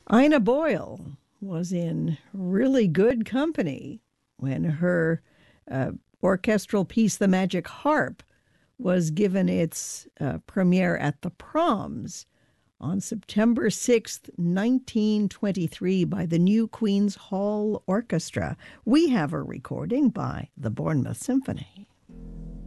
Ina Boyle was in really good company when her orchestral piece, The Magic Harp, was given its premiere at the Proms on September 6th, 1923, by the New Queen's Hall Orchestra. We have a recording by the Bournemouth Symphony.